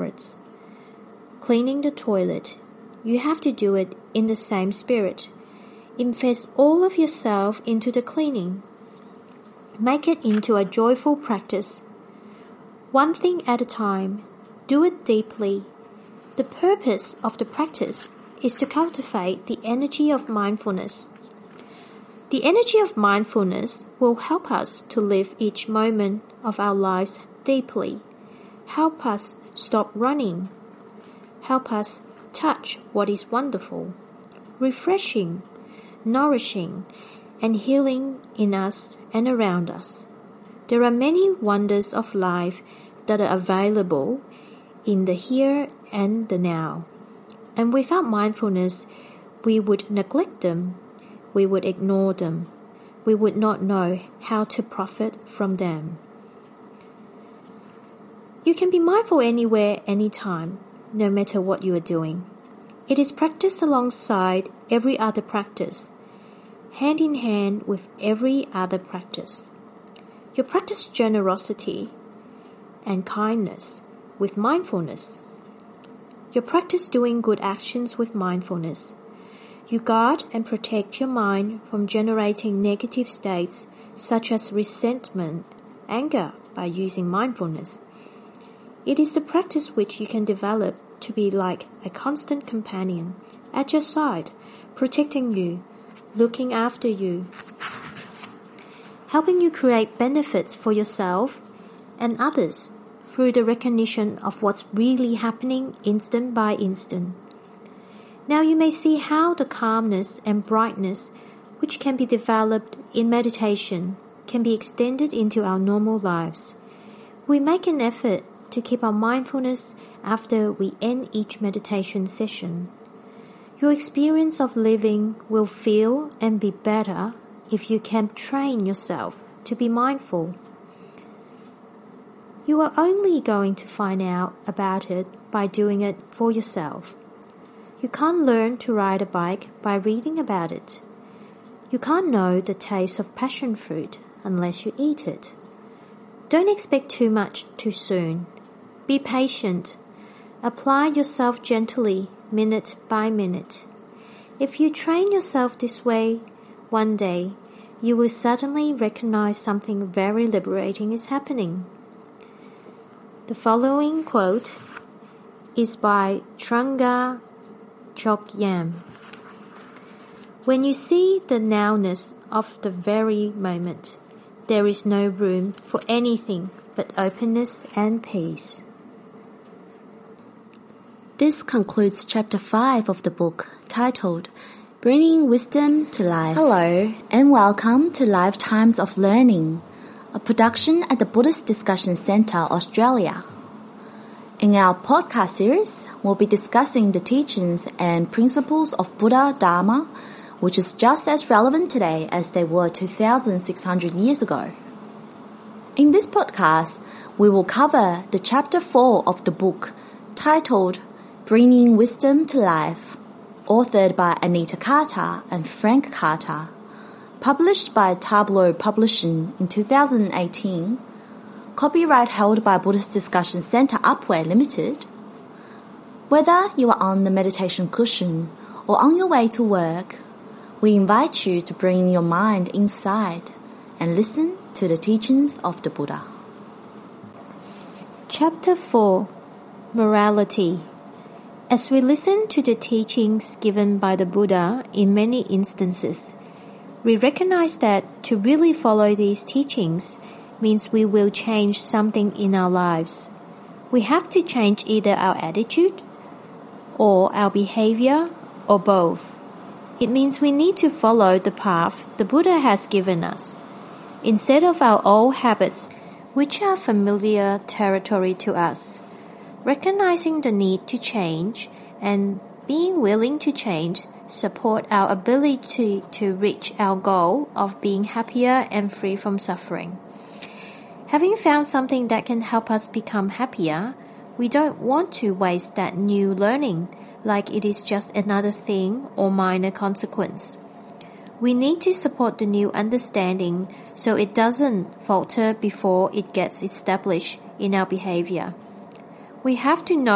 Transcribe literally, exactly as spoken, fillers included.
afterwards. Cleaning the toilet, you have to do it in the same spirit. Invest all of yourself into the cleaning. Make it into a joyful practice. One thing at a time. Do it deeply. The purpose of the practice is to cultivate the energy of mindfulness. The energy of mindfulness will help us to live each moment of our lives deeply, help us stop running, help us touch what is wonderful, refreshing, nourishing, and healing in us and around us. There are many wonders of life that are available in the here and the now. And without mindfulness, we would neglect them, we would ignore them, we would not know how to profit from them. You can be mindful anywhere, anytime, no matter what you are doing. It is practiced alongside every other practice, hand in hand with every other practice. You practice generosity and kindness with mindfulness. You practice doing good actions with mindfulness. You guard and protect your mind from generating negative states such as resentment, anger by using mindfulness. It is the practice which you can develop to be like a constant companion at your side, protecting you, looking after you, helping you create benefits for yourself and others through the recognition of what's really happening instant by instant. Now you may see how the calmness and brightness which can be developed in meditation can be extended into our normal lives. We make an effort to keep our mindfulness after we end each meditation session. Your experience of living will feel and be better if you can train yourself to be mindful. You are only going to find out about it by doing it for yourself. You can't learn to ride a bike by reading about it. You can't know the taste of passion fruit unless you eat it. Don't expect too much too soon. Be patient. Apply yourself gently, minute by minute. If you train yourself this way, one day you will suddenly recognize something very liberating is happening. The following quote is by Trungpa Chokyam. When you see the nowness of the very moment, there is no room for anything but openness and peace. This concludes chapter five of the book, titled Bringing Wisdom to Life. Hello, and welcome to Lifetimes of Learning, a production at the Buddhist Discussion Centre, Australia. In our podcast series, we'll be discussing the teachings and principles of Buddha Dharma, which is just as relevant today as they were two thousand six hundred years ago. In this podcast, we will cover the chapter four of the book, titled Bringing Wisdom to Life, authored by Anita Carter and Frank Carter, published by Tableau Publishing in two thousand eighteen, copyright held by Buddhist Discussion Centre Upware Limited. Whether you are on the meditation cushion or on your way to work, we invite you to bring your mind inside and listen to the teachings of the Buddha. Chapter four. Morality. As we listen to the teachings given by the Buddha in many instances, we recognize that to really follow these teachings means we will change something in our lives. We have to change either our attitude or our behavior or both. It means we need to follow the path the Buddha has given us, instead of our old habits which are familiar territory to us. Recognizing the need to change and being willing to change support our ability to reach our goal of being happier and free from suffering. Having found something that can help us become happier, we don't want to waste that new learning like it is just another thing or minor consequence. We need to support the new understanding so it doesn't falter before it gets established in our behavior. We have to know